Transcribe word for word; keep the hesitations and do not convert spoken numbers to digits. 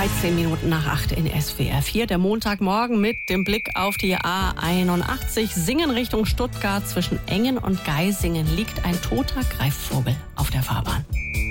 dreizehn Minuten nach acht in S W R vier. Der Montagmorgen mit dem Blick auf die A einundachtzig. Singen Richtung Stuttgart. Zwischen Engen und Geisingen liegt ein toter Greifvogel auf der Fahrbahn.